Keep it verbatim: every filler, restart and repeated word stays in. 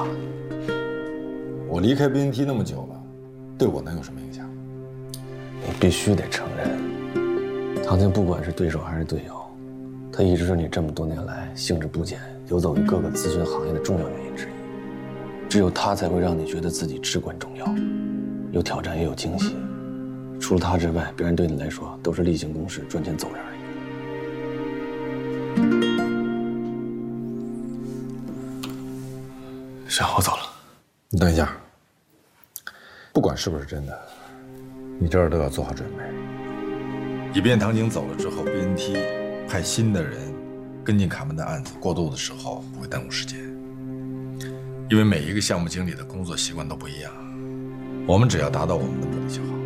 啊。我离开 B N T 那么久了，对我能有什么影响？ 你必须得承认，唐静不管是对手还是队友，他一直是你这么多年来兴致不减游走于各个咨询行业的重要原因之一。只有他才会让你觉得自己至关重要，有挑战也有惊喜。除了他之外，别人对你来说都是例行公事，赚钱走人而已。 行，我走了。你等一下，不管是不是真的，你这儿都要做好准备，以便唐景走了之后 ，B N T 派新的人跟进卡门的案子过渡的时候不会耽误时间。因为每一个项目经理的工作习惯都不一样，我们只要达到我们的目的就好。